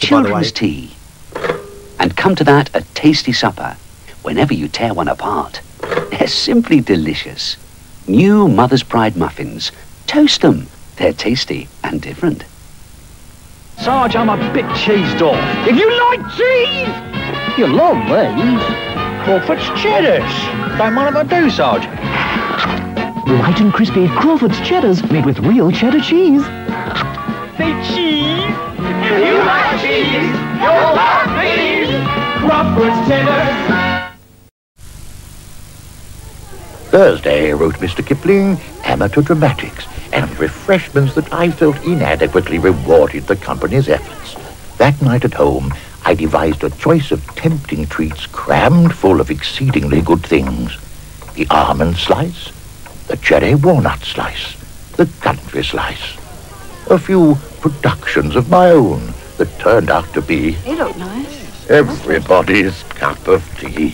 sponsor, by the way. Children's tea. And come to that a tasty supper whenever you tear one apart. They're simply delicious. New Mother's Pride muffins. Toast them. They're tasty and different. Sarge, I'm a big cheese dog. If you like cheese, you love these. Crawford's Cheddars. Don't mind if I do, Sarge. Light and crispy Crawford's Cheddars made with real cheddar cheese. Say cheese. If you like cheese, you'll love these. Crawford's Cheddars. Thursday, wrote Mr. Kipling, amateur dramatics, and refreshments that I felt inadequately rewarded the company's efforts. That night at home, I devised a choice of tempting treats crammed full of exceedingly good things. The almond slice, the cherry walnut slice, the country slice. A few productions of my own that turned out to be... They look nice. Everybody's cup of tea.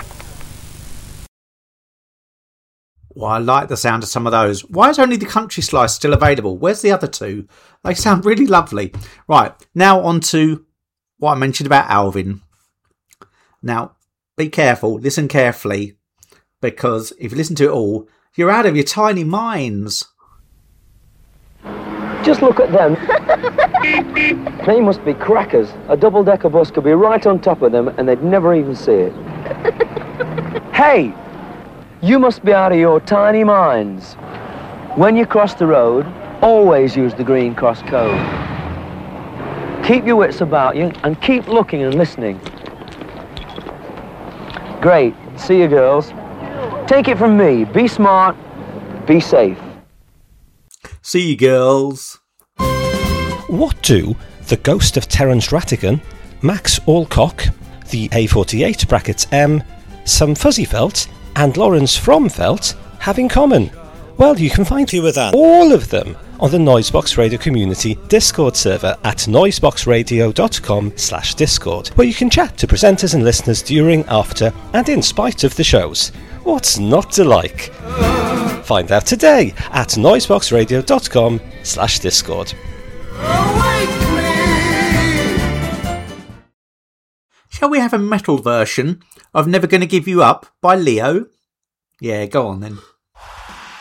Well, I like the sound of some of those. Why is only the country slice still available? Where's the other two? They sound really lovely. Right, now on to what I mentioned about Alvin. Now, be careful, listen carefully, because if you listen to it all, you're out of your tiny minds. Just look at them. They must be crackers. A double-decker bus could be right on top of them and they'd never even see it. Hey! You must be out of your tiny minds. When you cross the road, always use the green cross code. Keep your wits about you and keep looking and listening. Great. See you, girls. Take it from me. Be smart. Be safe. See you, girls. What do the ghost of Terence Rattigan, Max Alcock, the A48 (M), some fuzzy felt, and Lawrence from Felt have in common? Well, you can find fewer than all of them on the Noisebox Radio Community Discord server at noiseboxradio.com/discord, where you can chat to presenters and listeners during, after, and in spite of the shows. What's not to like? Find out today at noiseboxradio.com/discord. Shall we have a metal version of Never Gonna Give You Up by Leo? Yeah, go on then.